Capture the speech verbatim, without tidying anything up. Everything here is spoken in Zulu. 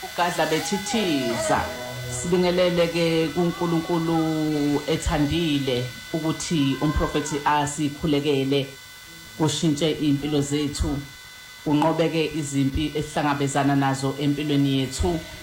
ugadla bethithiza sibingelele ke kuNkulunkulu ethandile ukuthi umprofeti asikhulekele kushintshe impilo zethu unqobeke izimpi esihlangabezana nazo empilweni yethu